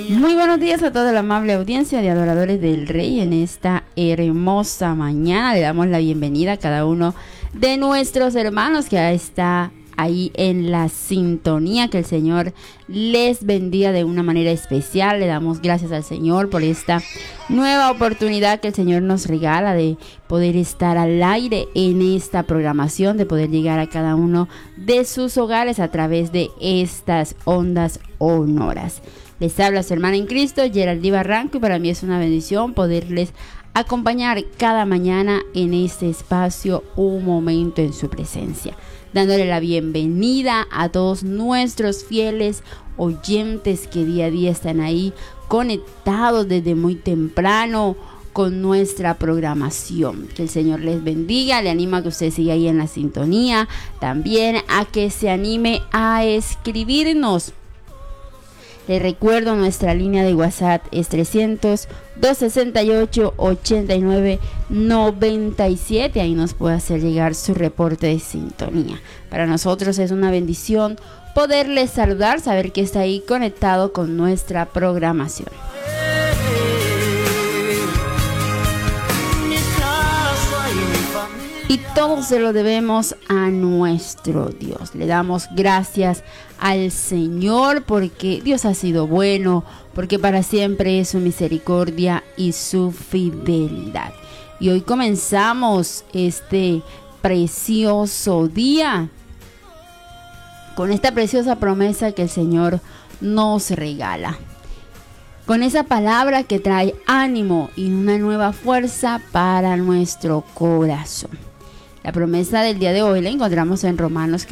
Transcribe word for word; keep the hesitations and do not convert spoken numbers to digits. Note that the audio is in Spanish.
Muy buenos días a toda la amable audiencia de adoradores del Rey en esta hermosa mañana. Le damos la bienvenida a cada uno de nuestros hermanos que está ahí en la sintonía. Que el Señor les bendiga de una manera especial. Le damos gracias al Señor por esta nueva oportunidad que el Señor nos regala de poder estar al aire en esta programación, de poder llegar a cada uno de sus hogares a través de estas ondas sonoras. Les habla su hermana en Cristo, Geraldine Barranco, y para mí es una bendición poderles acompañar cada mañana en este espacio, un momento en su presencia, dándole la bienvenida a todos nuestros fieles oyentes que día a día están ahí conectados desde muy temprano con nuestra programación. Que el Señor les bendiga. Le animo a que usted siga ahí en la sintonía, también a que se anime a escribirnos. Les recuerdo, nuestra línea de WhatsApp es trescientos, doscientos sesenta y ocho, ochenta y nueve, noventa y siete. Ahí nos puede hacer llegar su reporte de sintonía. Para nosotros es una bendición poderles saludar, saber que está ahí conectado con nuestra programación. Y todo se lo debemos a nuestro Dios. Le damos gracias al Señor porque Dios ha sido bueno, porque para siempre es su misericordia y su fidelidad. Y hoy comenzamos este precioso día con esta preciosa promesa que el Señor nos regala. Con esa palabra que trae ánimo y una nueva fuerza para nuestro corazón. La promesa del día de hoy la encontramos en Romanos